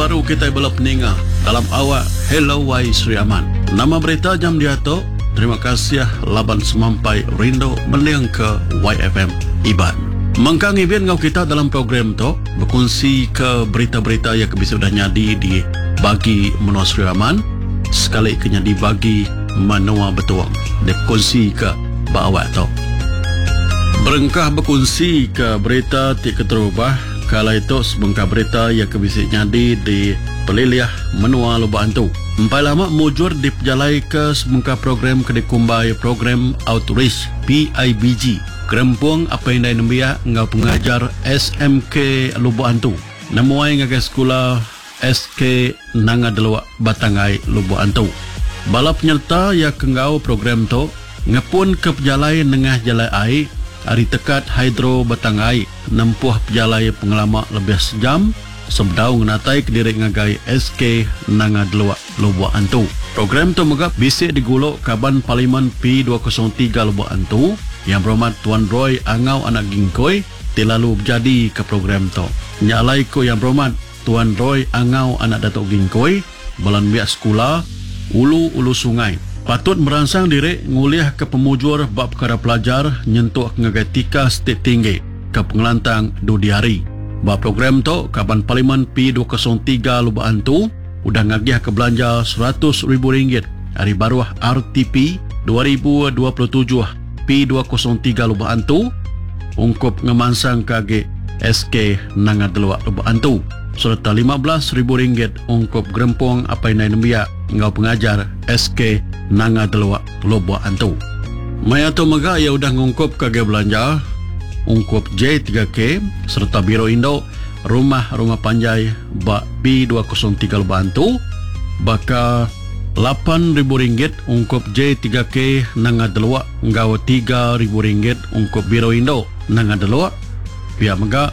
baru kita belum peninga dalam awak Hello Wai Sri Aman. Nama berita jam dia tu. Terima kasih laban semampai Rindo meliang ke YFM Iban. Mengkang ibin ngau kita dalam program tu berkongsi ke berita-berita yang bisa dah nyadi di bagi menua Sri Aman. Sekali kena dibagi menua betuang. Dia berkongsi ke bawah tu. Berengkah berkongsi ke berita tik keterubah. Kala itu sebengkah berita yang kebisik nyadi di peliliah menua Lubuk Antu. Empai lama mujur diperjalai ke sebengkah program kedekumbai program Outreach PIBG. Kerempung apa yang dah nembia ngau pengajar SMK Lubuk Antu. Namuai ngagai sekolah SK Nangadelwa Batangai Lubuk Antu. Balap penyerta yang kengau program tu ngepun ke perjalai nengah jalai air. Hari tekat Hydro Batangai nempuh perjalai pengelama lebih sejam sebedau ngenatai kediri ngagai SK Nangadelwa Lubuk Antu. Program tu megap bisik diguluk Kaban Parlimen P203 Lubuk Antu yang berhormat Tuan Roy Angau Anak Gingkoi tilalu berjadi ke program tu. Nyalai ko yang berhormat Tuan Roy Angau Anak Datuk Gingkoi balan biak sekolah Ulu Sungai. Patut merangsang diri nguliah ke pemujur bab perkara pelajar nyentuh ngagai tika stik tinggi ke pengelantang dudi hari. Bab program tu Kaban Parlimen P203 Lubuk Antu udah ngagih ke belanja RM100,000 hari baruah RTP 2027 P203 Lubuk Antu ungkup ngemansang kage SK Nangadelwa Lubuk Antu serta RM15,000 ungkup gerempong apa yang nembia ngau pengajar SK Nangadelwa Lubuk Antu. Maya tu mega ia udah ngungkup kage belanja ungkup J3K serta Biro Indo rumah panjai bak P203 Lubuk Antu baka RM8,000 ungkup J3K Nangadelwa ngau RM3,000 ungkup Biro Indo Nangadelwa. Pihak mega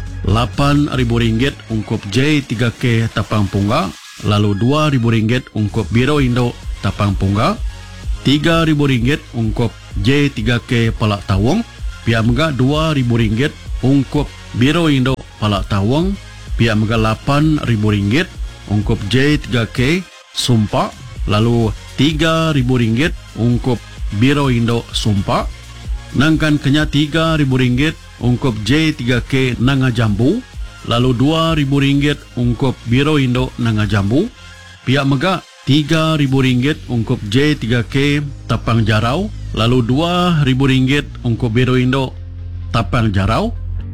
RM8,000 ungkup J3K Tapang Pungga, lalu RM2,000 ungkup Biro Indo Tapang Pungga, RM3,000 ungkup J3K Palak Tawong. Pihak mega RM2,000 ungkup Biro Indo Palak Tawong. Pihak mega RM8,000 ungkup J3K Sumpak, lalu RM3,000 ungkup Biro Indo Sumpak. Nangkan kenya RM3,000 ungkup J3K Nangajambu, lalu RM2,000 ungkup Biro Indo Nangajambu. Pihak mega RM3,000 ungkup J3K Tapang Jarau, lalu RM2,000 ungkup Biro Indo Tapang Jarau.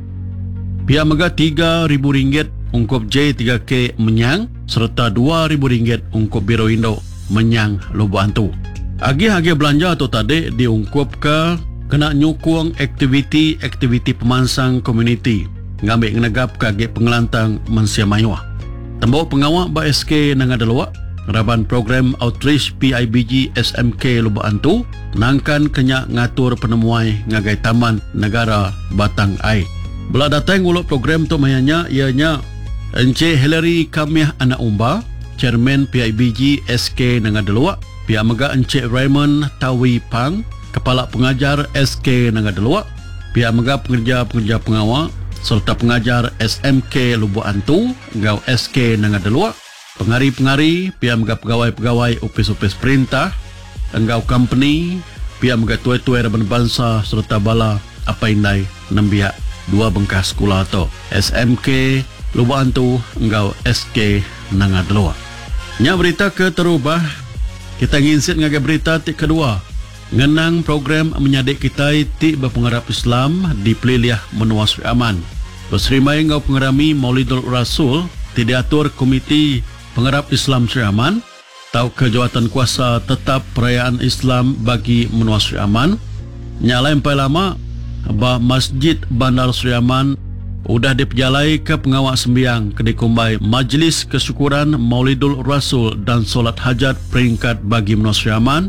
Pihak mega RM3,000 ungkup J3K Menyang serta RM2,000 ungkup Biro Indo Menyang Lubuk Antu. Agi-agi belanja tu tadi diungkup ke kena nyukung aktiviti pemansang komuniti ngambil ngenegap kage pengelantang Mensia Mayuah. Tembok pengawak ba SK Nangadelwa raban program Outreach PIBG SMK Lubuk Antu nangkan kenya ngatur penemuai ngagai Taman Negara Batang Ai. Bela datang uluk program tu mayanya ianya Encik Hillary Kamiah Anak Umba, Chairman PIBG SK Nangadelwa. Pihak mega Encik Raymond Tawi Pang, Kepala Pengajar SK Nangadelwa. Pihak mega pengerja pengawal serta pengajar SMK Lubuk Antu ngau SK Nangadelwa. Pengari-pengari, pihak mega pegawai-pegawai opis-opis perintah engau company, pihak mega tuai-tuai Raban Bangsa serta bala apa indai nembiak dua bengkas sekolah tu SMK Lubuk Antu engau SK Nangadelwa. Nya berita ke terubah kita nginsit ngagai berita tik kedua. Ngenang program menyadik kita ti berpengarap Islam di peliliah menua Sri Aman. Berserimai ngau pengerami Maulidul Rasul ti diatur Komiti Pengarap Islam Sri Aman tau kejawatan kuasa tetap perayaan Islam bagi menua Sri Aman. Nyalai empai lama bah Masjid Bandar Sri Aman udah diperjalai ke pengawak sembiang kedekumbai Majlis Kesyukuran Maulidul Rasul dan Solat Hajat peringkat bagi menua Sri Aman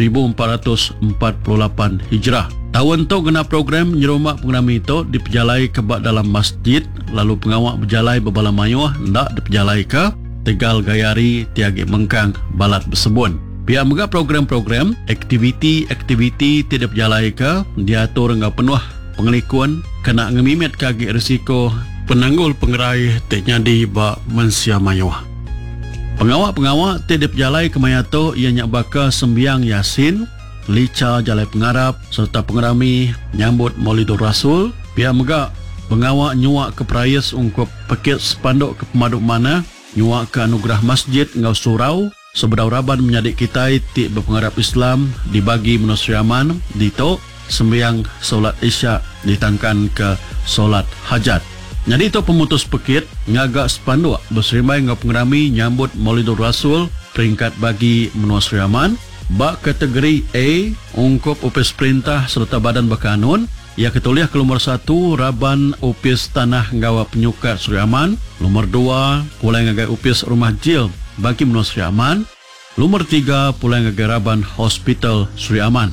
1448 Hijrah. Tahun tu kena program nyerumak pengerami itu diperjalai ke dalam masjid, lalu pengawak berjalai berbala mayuah ndak diperjalai ke Tegal Gayari Tiagi Mengkang Balat Bersebun. Pihak mega program-program aktiviti tidak berjalai ke diatur ngau penuh pengelikuan kena ngemimet kaki risiko penanggul pengerai teknya di ba Mensia Mayuah. Pengawak-pengawak tidip jalai kemayato ianya baka sembiang Yasin, lica jalai pengarap serta pengerami nyambut Maulidur Rasul. Pihak megak pengawak nyuak ke perayas ungkup pekit sepanduk ke pemaduk mana, nyuak ke anugerah masjid ngau surau, sebedau raban menyadik kitai ti berpengarap Islam dibagi menusriaman dito sembiang solat isyak ditangkan ke solat hajat. Jadi itu pemutus pekit ngagak sepanduk berserimai ngau pengerami nyambut Maulidur Rasul peringkat bagi menua Sriaman. Bak kategori A ungkup upis perintah serta badan berkanun. Ia ketuliah ke nomor 1 raban upis tanah ngawa penyukat Sriaman. Nomor 2 pulai ngagai upis rumah jil bagi menua Sriaman. Nomor 3 pulai ngagai raban hospital Sriaman.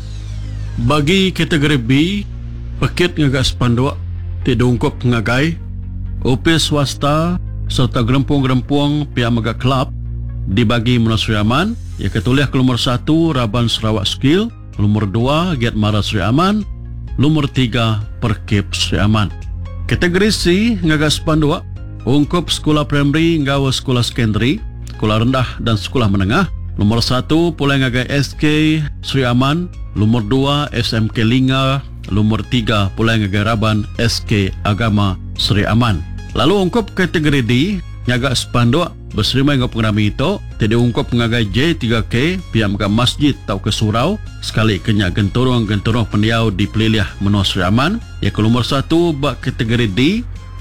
Bagi kategori B pekit ngagak sepanduk tidak ungkup ngagai upis swasta serta gerempuang-gerempuang pihak megak kelab dibagi menua Sriaman. Ia ketuliah ke nomor 1 Raban Sarawak Skill, nomor 2 Giat Mara Sriaman, nomor 3 Perkip Sriaman. Kategori C ngagak sepanduk ungkup sekolah primary ngawa sekolah sekondari, sekolah rendah dan sekolah menengah. Nomor 1 pulai ngagai SK Sriaman, nomor 2 SMK Linga, nomor 3 pulai ngagai Raban SK Agama Sriaman. Lalu ungkup kategori D ngagak sepanduk berserimai ngau pengerami itu tidak ungkup ngagai J3K pihak megak masjid tau ke surau sekali kenyak genturung-genturung pendiau di peliliah menua Sriaman. Ya ke nomor 1 bak kategori D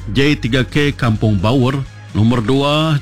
J3K Kampung Bawur, nomor 2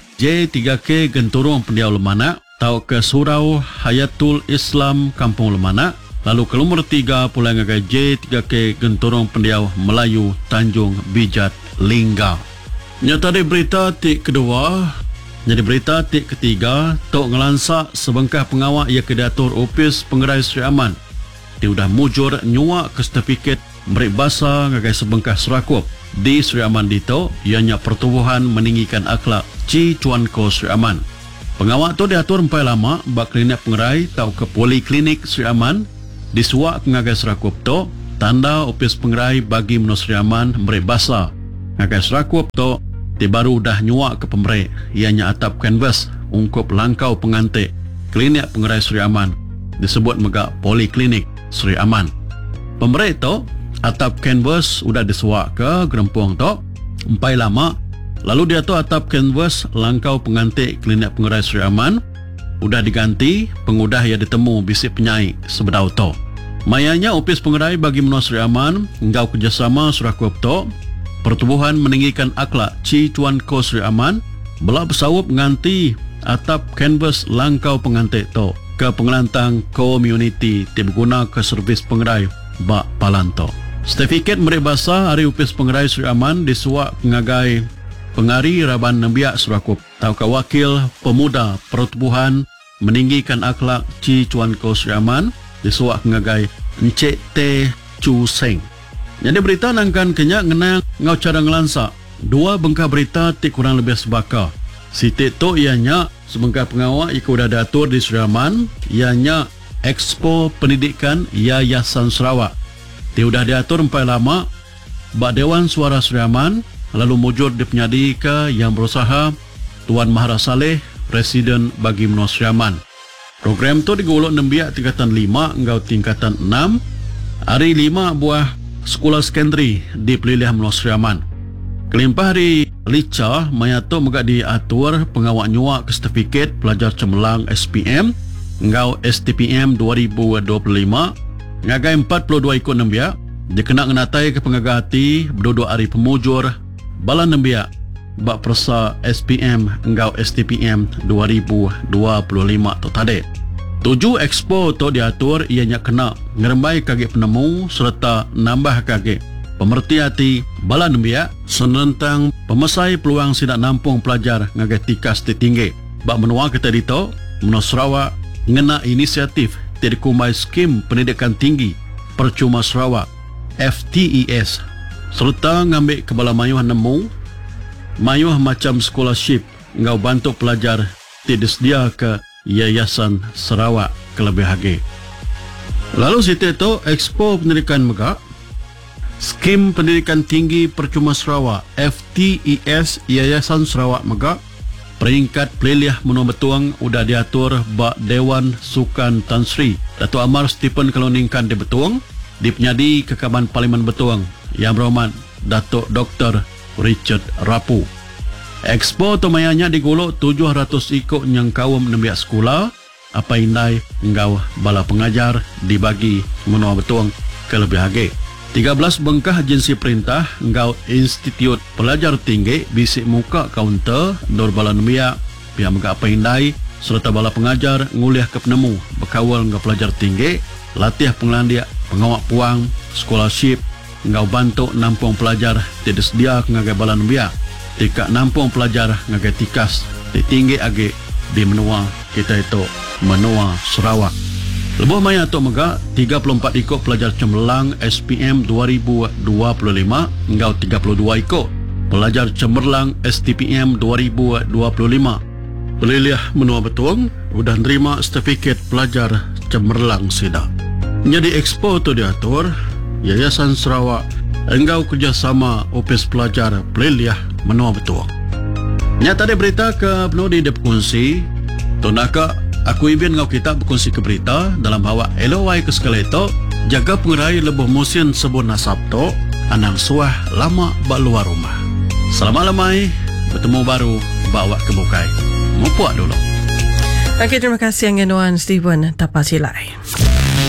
J3K genturung pendiau Lemana tau ke surau Hayatul Islam Kampung Lemana. Lalu ke nomor 3 pulai ngagai J3K genturung pendiau Melayu Tanjung Bijat Lingga. Nyata di berita tik kedua, jadi berita tik ketiga, tok ngelansak sebengkah pengawak ia kedatur upis pengerai Sriaman. Dia sudah mujur nyuak ke sertifikat merik basa ngagai sebengkah Serakup di Sriaman dito, ianya pertubuhan meninggikan akhlak Ci Cuan Ko Sriaman. Pengawak tu diatur empai lama bak klinik pengerai tau ke poliklinik Sriaman disuak ngagai Serakup tu tanda upis pengerai bagi menua Sriaman merik basa ngagai Serakup tu dia baru dah nyuak ke pemberik ianya atap kanvas ungkup langkau pengantik klinik pengerai Sriaman disebut megak poliklinik Sriaman. Pemberik tu atap kanvas sudah disuak ke gerempuang tu empai lama. Lalu dia tu atap kanvas langkau pengantik klinik pengerai Sriaman sudah diganti pengudah ia ditemu bisik penyai sebedau tu. Mayanya upis pengerai bagi menua Sriaman engkau kerjasama Serakup tu pertubuhan meninggikan akhlak Ci Tuan Ko Sriaman belak bersawup nganti atap kanvas langkau pengantik tu ke pengelantang komuniti berguna ke servis pengerai bak palanto. Sertifikat merik basa hari upis pengerai Sriaman disuak ngagai pengari Raban Nembiak Serakup tau ke wakil pemuda pertubuhan meninggikan akhlak Ci Tuan Ko Sriaman disuak ngagai Encik T Chu Seng. Jadi berita nangkan kenyak ngenang ngau cara ngelansak. Dua bengkah berita tik kurang lebih sebaka. Si tik tu ianya sebengkah pengawak ia sudah diatur di Sriaman, ianya Expo Pendidikan Yayasan Sarawak. Dia sudah diatur empai lama bak Dewan Suara Sriaman, lalu mujur di penyadi ke yang berusaha Tuan Mahara Saleh, Presiden bagi menua Sriaman. Program tu digolok nembiak tingkatan 5 engkau tingkatan 6. Hari 5 buah sekolah sekondari di peliliah menua Sriaman. Kelimpah hari lica mayato megak diatur pengawak nyuak ke sertifikat pelajar cemerlang SPM engkau STPM 2025 ngagai 42 ikut nembiak dikena ngenatai ke pengagati berdua hari pemujur balan nembiak bak persa SPM engkau STPM 2025 tu tadi. 7 expo tu diatur ianya kena ngerembai kaki penemu serta nambah kaki pemerti hati balan nembiak senentang pemesai peluang sidak nampung pelajar ngagai tikas tinggi. Bak menua kita dito menua Sarawak ngena inisiatif terkumai skim pendidikan tinggi percuma Sarawak FTES serta ngambil kebala mayuh nemu mayuh macam scholarship ngau bantu pelajar tidak sedia ke Yayasan Sarawak kelebih lagi. Lalu situ itu Expo Pendidikan Megak Skim Pendidikan Tinggi Percuma Sarawak FTES Yayasan Sarawak Megak Peringkat peliliah menua betuang udah diatur bak Dewan Sukan Tan Sri Datuk Amar Stephen Kaloningkan di Betuang, di penyadi Kekaban Parlimen Betuang Yang Berhormat Datuk Dr. Richard Rapu. Expo tu mayanya diguluk 700 ikut yang kawam nembiak sekolah apa indai ngau bala pengajar dibagi menua Betuang ke lebih hage. 13 bengkah agensi perintah ngau Institut Pelajar Tinggi bisik muka kaunter dor bala nembiak pihak megak apa indai serta bala pengajar nguliah ke penemu berkawal ngau pelajar tinggi latih penglandia pengawak puang scholarship ngau bantu nampung pelajar tidak sedia ngagai bala nembiak tika nampung pelajar ngagai tikas di tinggi age di menua kita itu menua Sarawak. Lebuh maya tu mega 34 ikut pelajar cemerlang SPM 2025 hingga 32 ikut pelajar cemerlang STPM 2025. Peliliah menua Betuang udah nerima sertifikat pelajar cemerlang sida. Jadi expo tu diatur Yayasan Sarawak engkau kerjasama Opis Pelajar Peliliah menua Betuang. Nyata ada berita ke penuh di berkongsi tunaka aku impian ngau kita berkongsi ke berita dalam bawa LOI ke segala itu jaga pengerai lebuh musim sebut nasab to anang suah lama bak luar rumah. Selamat lamai bertemu baru bawa ke bukai. Mupuak dulu. Okey, terima kasih Angganuan Stephen Tapasilai.